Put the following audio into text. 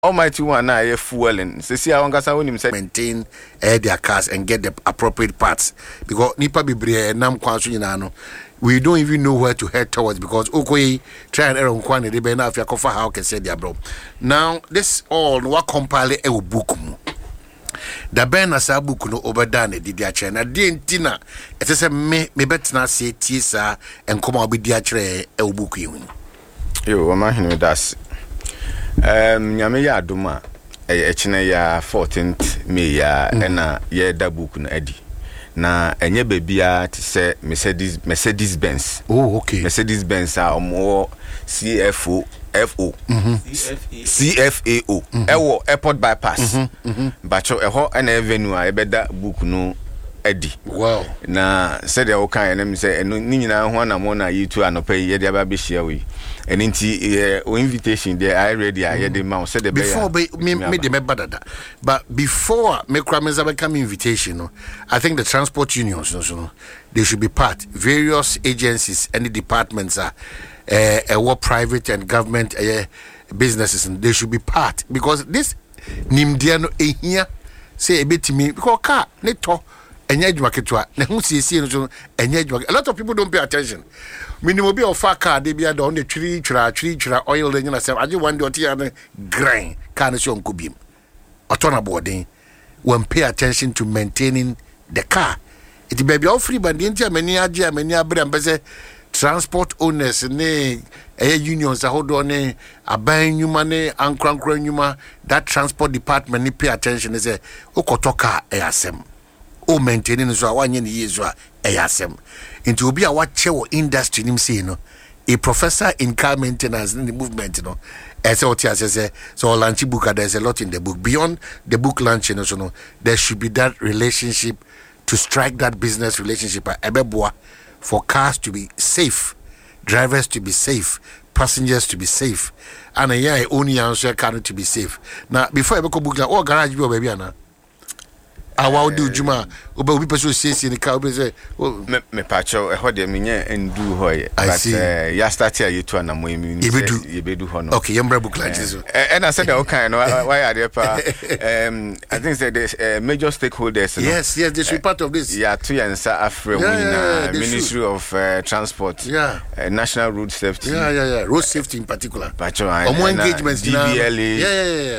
almighty one na fueling. See I want to maintain their cars and get the appropriate parts because nipa bibre nam kwanso nyina no we don't even know where to head towards because okay try and error nkwan de be na afia kofa how can say their bro. Now this all what compile e book mu. Da ben na sa book no obeda na didi a kire na de ntina ete se me betina se tie sa enkoma obedi a kire e book yi hu. Yo wa ma hinu das. Nyame ya adoma echine ya 14th May ya na ye da book na edi na enye bebia ti se Mercedes Benz. Oh okay. Mercedes Benz a omo CFO CFAO ewo airport bypass bacho eho na avenue a ebeda book no edi. Wow. Na said the okay na me say eno ni nyina ho na mo na yitu anopa ye de aba be share we and invitation there I ready I the man said the before me the badada but before me krameza become invitation I think the transport unions they should be part various agencies any departments are what private and government businesses and they should be part because this nimdiano here say a bit to me because car neto enye ketwa na hu siesie no enye a lot of people don't pay attention minimum be of car they be on the tree oil then you say I just want the grain can show nkobim otona boarding when pay attention to maintaining the car it be all free but the many abre ambese transport owners ne unions hold on aban nyuma ne ankrankra nyuma that transport department ni pay attention is okotoka asem o maintaining so awanye ni yezo ayasem into obi a wache wo industry nim say no a professor in car maintenance in the movement no as what say so launch book there's a lot in the book beyond the book launching so no there should be that relationship to strike that business relationship ebeboa for cars to be safe, drivers to be safe, passengers to be safe, and only answer car to be safe. Now before I go book oh garage be baby ana I will do Juma. Obi person say in the car be say me pacho e ho de menye endu hoye but ya start here you to na mo emi you be do ho no. Okay, yembra book like this. And I said okay no why are there I think say the major stakeholders no? Yes they should be part of this. Yeah to yansa afre Ministry of Transport. National Road Safety. Road safety in particular. Pacho engagements DVLA.